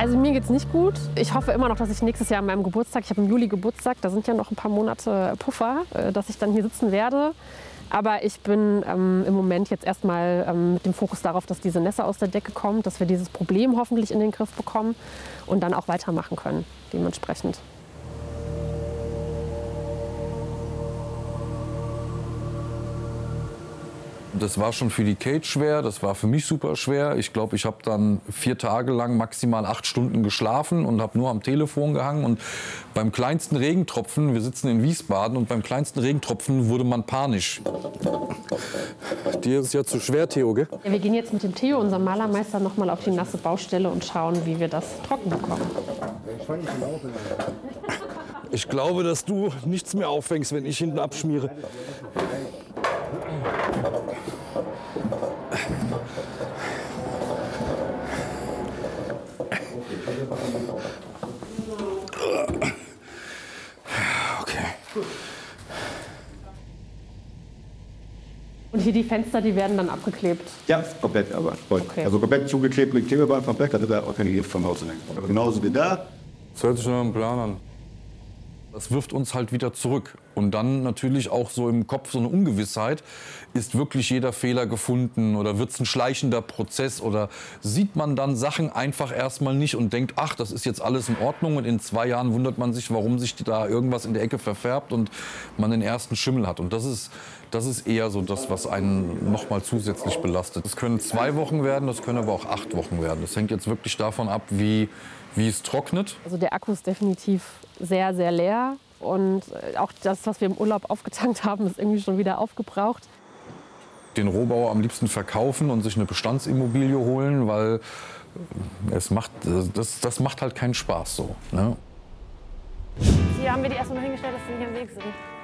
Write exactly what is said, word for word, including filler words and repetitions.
Also mir geht's nicht gut. Ich hoffe immer noch, dass ich nächstes Jahr an meinem Geburtstag, ich habe im Juli Geburtstag, da sind ja noch ein paar Monate Puffer, dass ich dann hier sitzen werde. Aber ich bin ähm, im Moment jetzt erstmal ähm, mit dem Fokus darauf, dass diese Nässe aus der Decke kommt, dass wir dieses Problem hoffentlich in den Griff bekommen und dann auch weitermachen können, dementsprechend. Das war schon für die Kate schwer, das war für mich super schwer. Ich glaube, ich habe dann vier Tage lang maximal acht Stunden geschlafen und habe nur am Telefon gehangen. Und beim kleinsten Regentropfen, wir sitzen in Wiesbaden, und beim kleinsten Regentropfen wurde man panisch. Dir ist es ja zu schwer, Theo, gell? Ja, wir gehen jetzt mit dem Theo, unserem Malermeister, noch mal auf die nasse Baustelle und schauen, wie wir das trocken bekommen. Ich glaube, dass du nichts mehr auffängst, wenn ich hinten abschmiere. Okay. Und hier die Fenster, die werden dann abgeklebt? Ja, komplett, aber okay. Also komplett zugeklebt mit Klebeband komplett, das wird organisiert vom Haus. Aber genauso wie da. Das hört sich nach einem Plan an. Das wirft uns halt wieder zurück. Und dann natürlich auch so im Kopf so eine Ungewissheit. Ist wirklich jeder Fehler gefunden oder wird es ein schleichender Prozess? Oder sieht man dann Sachen einfach erstmal nicht und denkt, ach, das ist jetzt alles in Ordnung. Und in zwei Jahren wundert man sich, warum sich da irgendwas in der Ecke verfärbt und man den ersten Schimmel hat. Und das ist, das ist eher so das, was einen noch mal zusätzlich belastet. Es können zwei Wochen werden, das können aber auch acht Wochen werden. Das hängt jetzt wirklich davon ab, wie, wie es trocknet. Also der Akku ist definitiv sehr, sehr leer. Und auch das, was wir im Urlaub aufgetankt haben, ist irgendwie schon wieder aufgebraucht. Den Rohbau am liebsten verkaufen und sich eine Bestandsimmobilie holen, weil es macht, das, das macht halt keinen Spaß so, ne? Hier haben wir die erstmal hingestellt, dass sie nicht am Weg sind.